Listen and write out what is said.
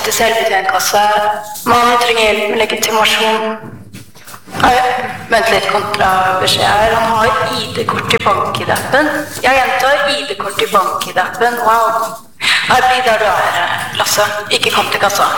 til selvbetjentkasse. Mannen trenger hjelp med legitimasjon. Vent litt, kontrabeskjed her. Han har ID-kort i BankID-appen. Jeg gjentar ID-kort i BankID-appen. Wow. Her blir der du er, Lasse. Ikke kom til kassa.